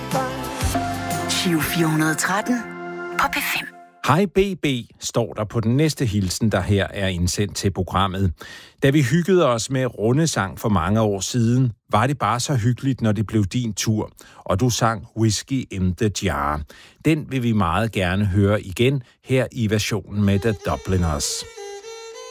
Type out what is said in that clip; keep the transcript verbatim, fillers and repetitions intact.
Giro fire tretten på P fem. Hej B B, står der på den næste hilsen, der her er indsendt til programmet. Da vi hyggede os med rundesang for mange år siden, var det bare så hyggeligt, når det blev din tur, og du sang Whiskey in the Jar. Den vil vi meget gerne høre igen her i versionen med The Dubliners.